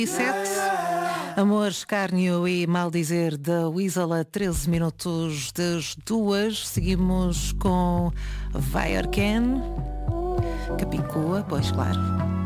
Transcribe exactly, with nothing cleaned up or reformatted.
sete. Amor, Escárnio e Mal Dizer da Weasel a treze minutos das duas. Seguimos com Vairken, Capicua, pois claro.